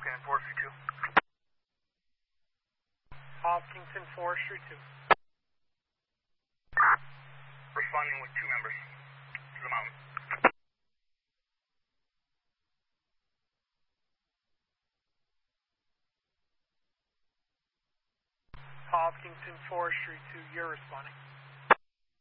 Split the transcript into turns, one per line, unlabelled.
Hopkinton Forestry 2.
Hopkinton Forestry 2.
Responding with 2 members to the mountain.
Hopkinton Forestry 2, you're responding.